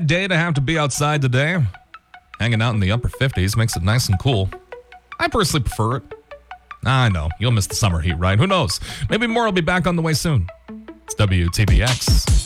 bad day to have to be outside today. Hanging out in the upper 50s makes it nice and cool. I personally prefer it. I know, you'll miss the summer heat, right? Who knows? Maybe more will be back on the way soon. It's WTBX.